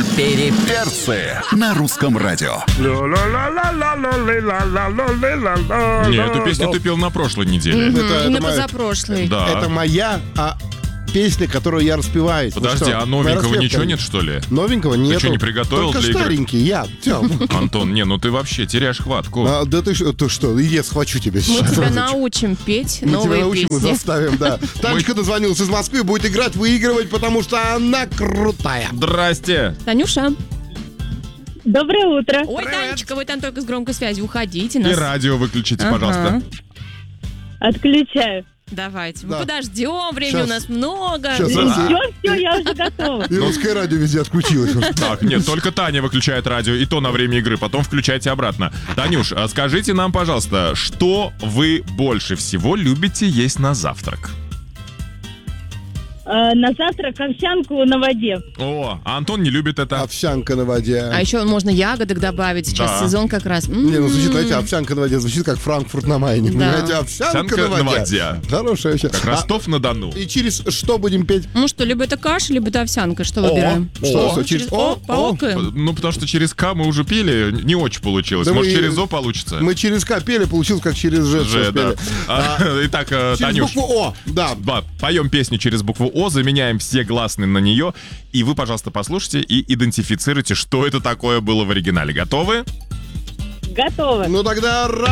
Переперцы на русском радио. Не, эту песню ты пел на прошлой неделе. И на моя- позапрошлый. Да. Это моя песня, которую я распеваю. Подожди, а новенького ничего нет, что ли? Новенького нет. что, не приготовил Только для игры? старенький, я. Тём. Антон, не, ну ты вообще теряешь хватку. Да ты что, я схвачу тебя Мы сейчас. тебя научим петь Мы тебя новые научим и песни. заставим, да. Танечка дозвонилась из Москвы, будет играть, выигрывать, потому что она крутая. Здрасте. Танюша. Доброе утро. Ой, Танечка, вы там только с громкой связью. Уходите. И Нас... радио выключите, пожалуйста. Отключаю. Давайте. Да. Мы подождем. Времени Щас. у нас много. Щас, Все, я уже готова. И русское радио везде отключилось. Так, нет, только Таня выключает радио, и то на время игры, потом включайте обратно. Танюш, а скажите нам, пожалуйста, что вы больше всего любите есть на завтрак? На завтрак овсянку на воде. О, а Антон не любит это. Овсянка на воде. А еще можно ягодок добавить. Сейчас Да. сезон как раз. Не, ну звучит, знаете, овсянка на воде звучит как Франкфурт на Майне. Да. Понимаете, овсянка на воде. Хорошая вообще. Ростов-на-Дону. И через что будем петь? Ну что, либо это каша, либо это овсянка. Что выбираем? Что, через О? Поокаем. Ну, потому что через К мы уже пели, не очень получилось. Да Может, мы- через О получится? Мы через К пели, получилось как через Ж. Ж, да. спели. Итак, Через Танюш, букву О, да. поем песню через букву О, заменяем все гласные на нее, и вы, пожалуйста, послушайте и идентифицируйте, что это такое было в оригинале. Готовы? Готово. Ну тогда